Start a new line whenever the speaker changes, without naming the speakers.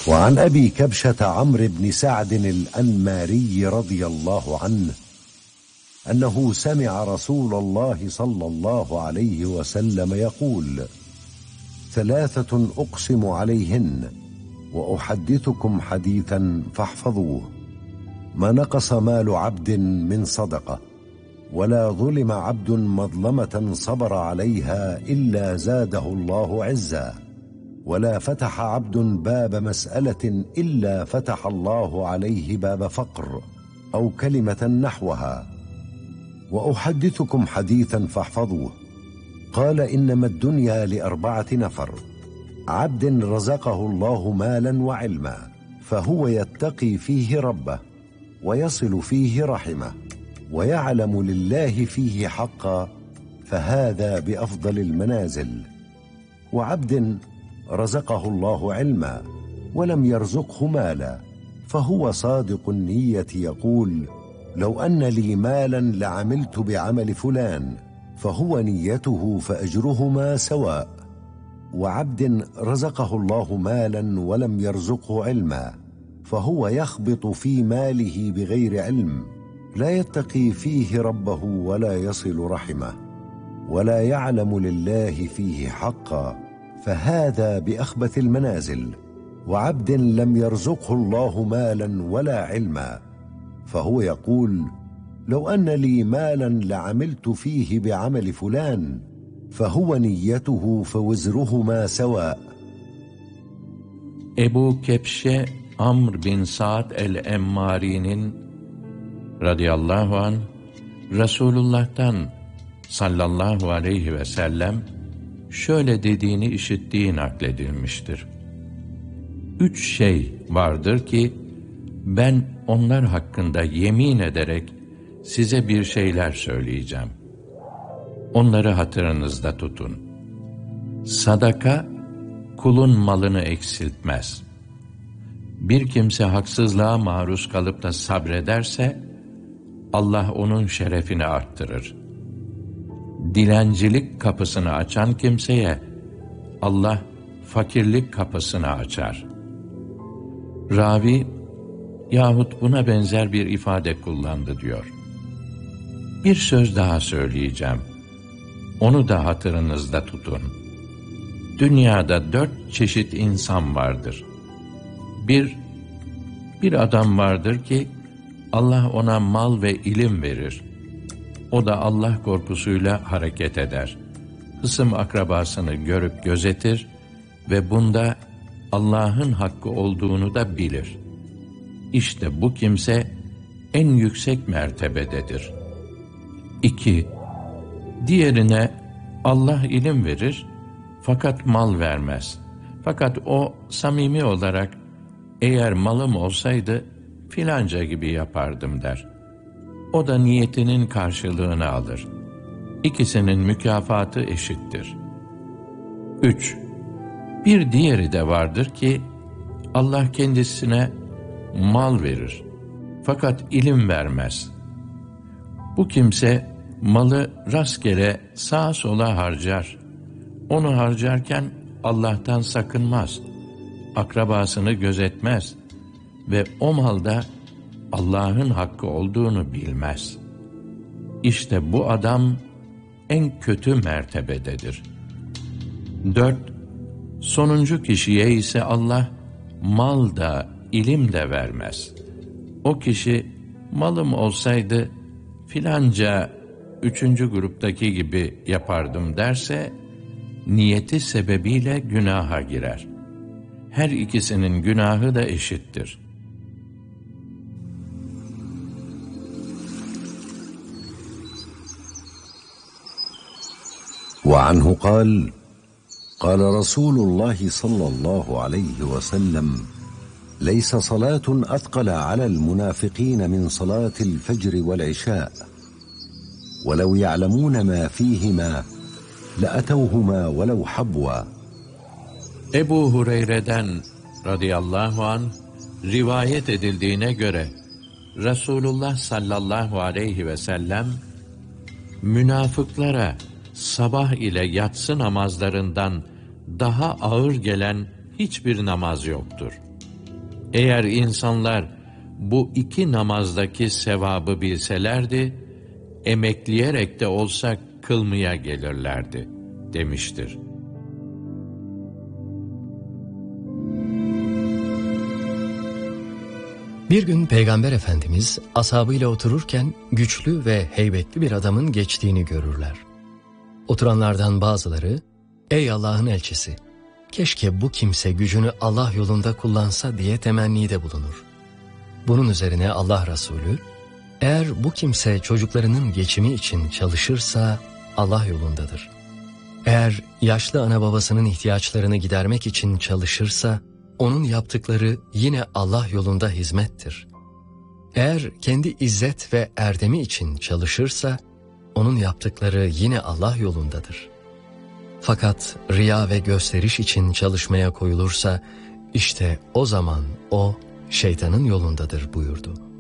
وعن أبي كبشة عمرو بن سعد الأنماري رضي الله عنه أنه سمع رسول الله صلى الله عليه وسلم يقول: ثلاثة أقسم عليهن وأحدثكم حديثا فاحفظوه: ما نقص مال عبد من صدقة، ولا ظلم عبد مظلمة صبر عليها إلا زاده الله عزا، ولا فتح عبد باب مسألة إلا فتح الله عليه باب فقر أو كلمة نحوها. وأحدثكم حديثا فاحفظوه: قال: إنما الدنيا لأربعة نفر: عبد رزقه الله مالا وعلما، فهو يتقي فيه ربه، ويصل فيه رحمه، ويعلم لله فيه حقا، فهذا بأفضل المنازل. وعبد رزقه الله علما ولم يرزقه مالا، فهو صادق النية يقول: لو أن لي مالا لعملت بعمل فلان، فهو نيته فأجرهما سواء. وعبد رزقه الله مالا ولم يرزقه علما، فهو يخبط في ماله بغير علم، لا يتقي فيه ربه ولا يصل رحمه، ولا يعلم لله فيه حقا، فهذا بأخبث المنازل. وعبد لم يرزقه الله مالا ولا علما، فهو يقول: لو أن لي مالا لعملت فيه بعمل فلان، فهو نيته فوزرهما سواء.
Ebu Kebşe Amr bin Sa'd el-Emmari'nin radıyallahu anh, Resulullah'tan sallallahu aleyhi ve sellem şöyle dediğini işittiği nakledilmiştir. 3 şey vardır ki ben onlar hakkında yemin ederek size bir şeyler söyleyeceğim. Onları hatırınızda tutun. Sadaka kulun malını eksiltmez. Bir kimse haksızlığa maruz kalıp da sabrederse Allah onun şerefini arttırır. Dilencilik kapısını açan kimseye Allah fakirlik kapısını açar. Ravi yahut buna benzer bir ifade kullandı diyor. Bir söz daha söyleyeceğim. Onu da hatırınızda tutun. Dünyada 4 çeşit insan vardır. Bir adam vardır ki Allah ona mal ve ilim verir. O da Allah korkusuyla hareket eder. Hısım akrabasını görüp gözetir ve bunda Allah'ın hakkı olduğunu da bilir. İşte bu kimse en yüksek mertebededir. 2. Diğerine Allah ilim verir fakat mal vermez. Fakat o samimi olarak eğer malım olsaydı filanca gibi yapardım der. O da niyetinin karşılığını alır. İkisinin mükafatı eşittir. 3. Bir diğeri de vardır ki Allah kendisine mal verir fakat ilim vermez. Bu kimse malı rastgele sağa sola harcar. Onu harcarken Allah'tan sakınmaz, akrabasını gözetmez ve o malda Allah'ın hakkı olduğunu bilmez. İşte bu adam en kötü mertebededir. 4. Sonuncu kişiye ise Allah mal da ilim de vermez. O kişi malım olsaydı filanca 3. gruptaki gibi yapardım derse niyeti sebebiyle günaha girer. Her ikisinin günahı da eşittir.
وعنه قال: قال رسول الله صلى الله عليه وسلم: ليس صلاة أثقل على المنافقين من صلاة الفجر والعشاء، ولو يعلمون ما فيهما لأتوهما ولو حبوا.
Ebu Hureyre'den radıyallahu anh rivayet edildiğine göre Resulullah sallallahu aleyhi ve sellem münafıklara sabah ile yatsı namazlarından daha ağır gelen hiçbir namaz yoktur. Eğer insanlar bu iki namazdaki sevabı bilselerdi, emekleyerek de olsa kılmaya gelirlerdi demiştir.
Bir gün Peygamber Efendimiz ashabıyla otururken güçlü ve heybetli bir adamın geçtiğini görürler. Oturanlardan bazıları, "Ey Allah'ın elçisi, keşke bu kimse gücünü Allah yolunda kullansa" diye temennide bulunur. Bunun üzerine Allah Resulü, "Eğer bu kimse çocuklarının geçimi için çalışırsa Allah yolundadır. Eğer yaşlı ana babasının ihtiyaçlarını gidermek için çalışırsa onun yaptıkları yine Allah yolunda hizmettir. Eğer kendi izzet ve erdemi için çalışırsa onun yaptıkları yine Allah yolundadır. Fakat riya ve gösteriş için çalışmaya koyulursa işte o zaman o şeytanın yolundadır" buyurdu.